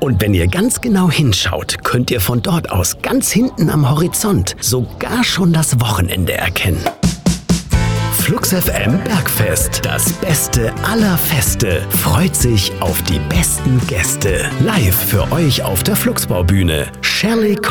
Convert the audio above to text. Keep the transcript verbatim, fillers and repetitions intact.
Und wenn ihr ganz genau hinschaut, könnt ihr von dort aus ganz hinten am Horizont sogar schon das Wochenende erkennen. Flux F M Bergfest, das Beste aller Feste, freut sich auf die besten Gäste. Live für euch auf der Fluxbaubühne. Shelley